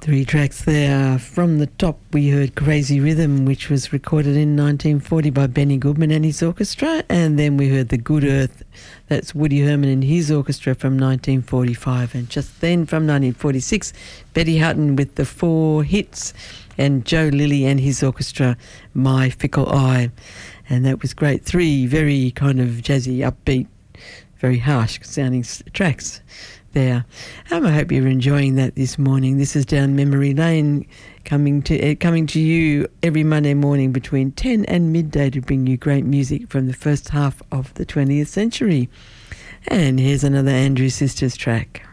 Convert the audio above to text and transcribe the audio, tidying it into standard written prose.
Three tracks there. From the top, we heard Crazy Rhythm, which was recorded in 1940 by Benny Goodman and his orchestra. And then we heard The Good Earth. That's Woody Herman and his orchestra from 1945. And just then, from 1946, Betty Hutton with the Four Hits and Joe Lilly and his orchestra, My Fickle Eye. And that was great. Three very kind of jazzy, upbeat, very harsh sounding tracks there. I hope you're enjoying that this morning. This is Down Memory Lane, coming to you every Monday morning between 10 and midday to bring you great music from the first half of the 20th century. And here's another Andrew Sisters track.